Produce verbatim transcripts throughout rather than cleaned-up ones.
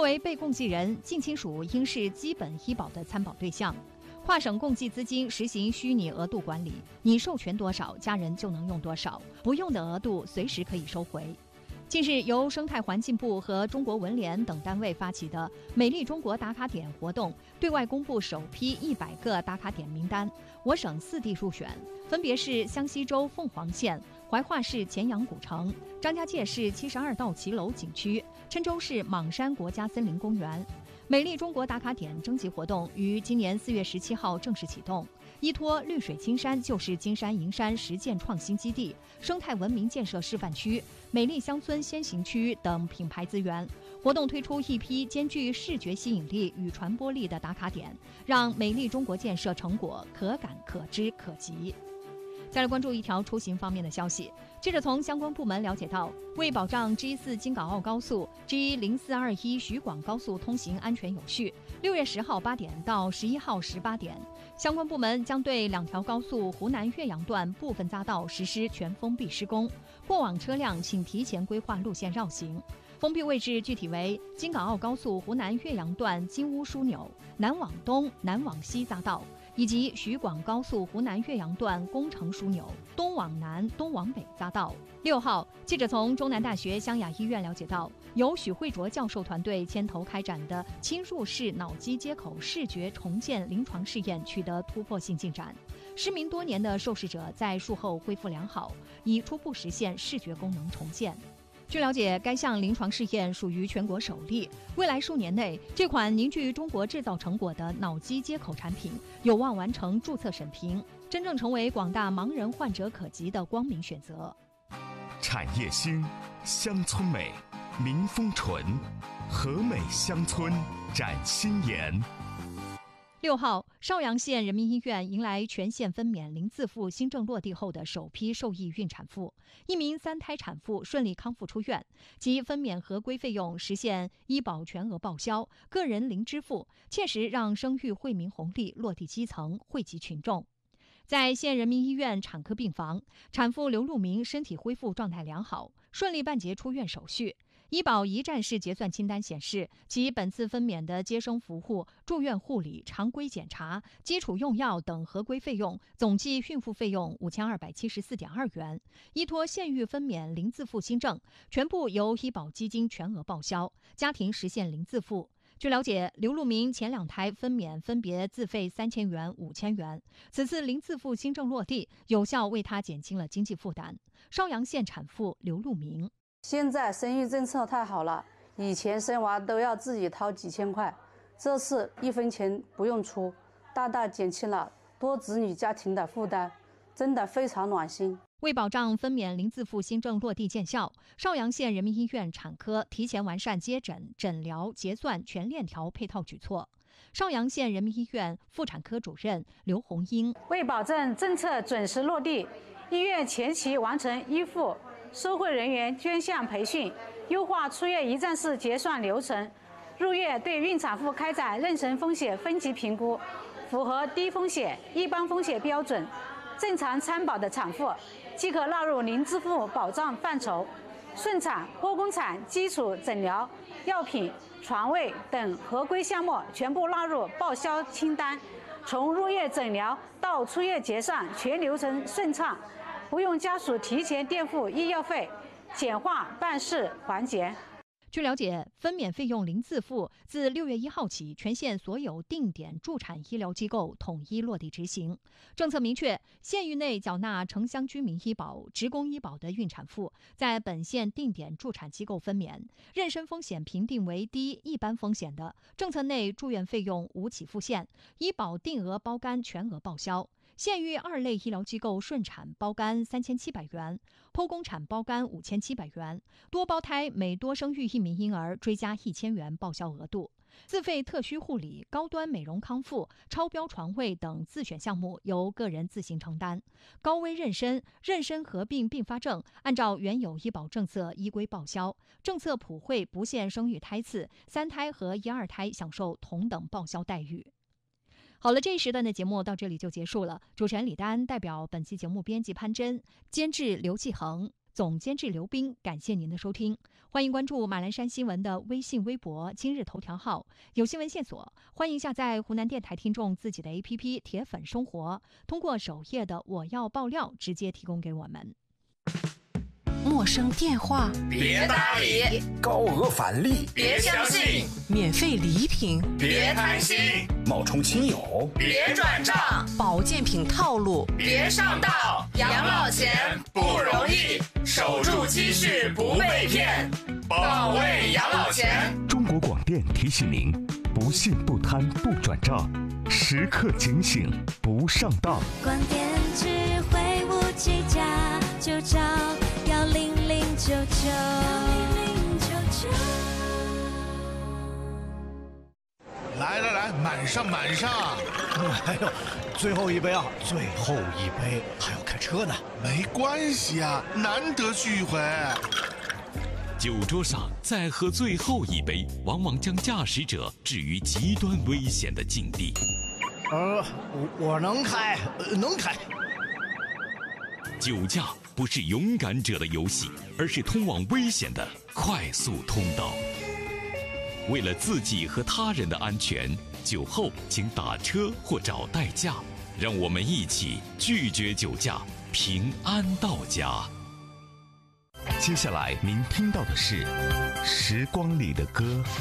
为被共济人，近亲属应是基本医保的参保对象。跨省共济资金实行虚拟额度管理，你授权多少，家人就能用多少，不用的额度随时可以收回。近日，由生态环境部和中国文联等单位发起的“美丽中国打卡点”活动，对外公布首批一百个打卡点名单，我省四地入选，分别是湘西州凤凰县、怀化市前阳古城、张家界市七十二道骑楼景区、郴州市莽山国家森林公园。美丽中国打卡点征集活动于今年四月十七号正式启动，依托绿水青山就是金山银山实践创新基地、生态文明建设示范区、美丽乡村先行区等品牌资源，活动推出一批兼具视觉吸引力与传播力的打卡点，让美丽中国建设成果可感可知可及。再来关注一条出行方面的消息。记者从相关部门了解到，为保障 G 四 京港澳高速、G 零四二一徐广高速通行安全有序，六月十号八点到十一号十八点，相关部门将对两条高速湖南岳阳段部分匝道实施全封闭施工，过往车辆请提前规划路线绕行。封闭位置具体为京港澳高速湖南岳阳段金乌枢纽、南往东、南往西匝道，以及徐广高速湖南岳阳段工程枢纽、东往南、东往北匝道。六号，记者从中南大学湘雅医院了解到，由许慧卓教授团队牵头开展的侵入式脑机接口视觉重建临床试验取得突破性进展，失明多年的受试者在术后恢复良好，已初步实现视觉功能重建。据了解，该项临床试验属于全国首例，未来数年内，这款凝聚中国制造成果的脑机接口产品有望完成注册审评，真正成为广大盲人患者可及的光明选择。 产业兴，乡村美，民风纯，和美乡村展新颜。 六号，邵阳县人民医院迎来全县分娩零自付新政落地后的首批受益孕产妇，一名三胎产妇顺利康复出院，其分娩合规费用实现医保全额报销，个人零支付，切实让生育惠民红利落地基层，惠及群众。在县人民医院产科病房，产妇刘路明身体恢复状态良好，顺利办结出院手续。医保一站式结算清单显示，其本次分娩的接生服务、住院护理、常规检查、基础用药等合规费用总计孕妇费用五千二百七十四点二元，依托县域分娩零自付新政，全部由医保基金全额报销，家庭实现零自付。据了解，刘路明前两胎分娩分别自费三千元、五千元，此次零自付新政落地，有效为他减轻了经济负担。邵阳县产妇刘路明。 现在生育政策太好了，以前生娃都要自己掏几千块，这次一分钱不用出，大大减轻了多子女家庭的负担，真的非常暖心。 为保障分娩零自付新政落地见效，邵阳县人民医院产科提前完善接诊、诊疗、结算全链条配套举措。邵阳县人民医院妇产科主任刘红英， 为保证政策准时落地，医院前期完成医妇、收惠人员捐项培训，优化出院一站式结算流程，入院对孕产妇开展妊娠风险分级评估，符合低风险、一般风险标准，正常参保的产妇即可纳入零支付保障范畴。顺产、剖宫产基础诊疗、药品、床位等合规项目全部纳入报销清单，从入院诊疗到出院结算全流程顺畅，不用家属提前垫付医药费，简化办事环节。 据了解，分娩费用零自付自六月一号起，全县所有定点助产医疗机构统一落地执行。政策明确，县域内缴纳城乡居民医保、职工医保的孕产妇，在本县定点助产机构分娩，妊娠风险评定为低一般风险的，政策内住院费用无起付线，医保定额包干全额报销。县域二类医疗机构顺产包干三千七百元，剖宫产包干五千七百元，多胞胎每多生育一名婴儿追加一千元报销额度。自费特需护理、高端美容康复、超标床位等自选项目由个人自行承担。高危妊娠、妊娠合并并发症按照原有医保政策依规报销，政策普惠不限生育胎次，三胎和一二胎享受同等报销待遇。好了，这一时段的节目到这里就结束了。主持人李丹代表本期节目编辑潘真，监制刘继恒。 总监制刘斌，感谢您的收听。欢迎关注马栏山新闻的微信、微博、今日头条号，有新闻线索，欢迎下载湖南电台听众自己的 A P P 铁粉生活，通过首页的我要爆料直接提供给我们。 陌生电话别搭理， 高额返利别相信， 免费礼品别贪心， 冒充亲友别转账， 保健品套路别上当。养老钱不容易，守住积蓄不被骗，保卫养老钱。 中国广电提醒您：不信不贪不转账，时刻警醒不上当。 广电智慧无计价，就找幺零零九九。 来来来，满上满上！ 哎呦，最后一杯啊，最后一杯，还要开车呢。 没关系啊，难得聚会。 酒桌上再喝最后一杯，往往将驾驶者置于极端危险的境地。 呃，我我能开，能开。 酒驾不是勇敢者的游戏，而是通往危险的快速通道。为了自己和他人的安全，酒后请打车或找代驾。让我们一起拒绝酒驾，平安到家。 接下来您听到的是《时光里的歌》。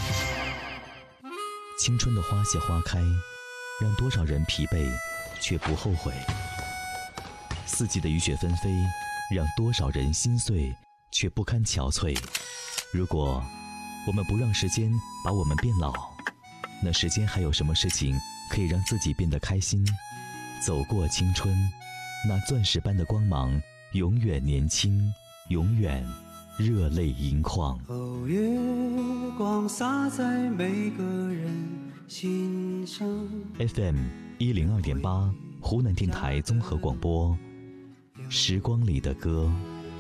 青春的花谢花开，让多少人疲惫却不后悔；四季的雨雪纷飞，让多少人心碎却不堪憔悴。如果我们不让时间把我们变老，那时间还有什么事情可以让自己变得开心？走过青春，那钻石般的光芒永远年轻，永远热泪盈眶。 哦，月光洒在每个人心上。 F M 一零二点八，湖南电台综合广播，时光里的歌。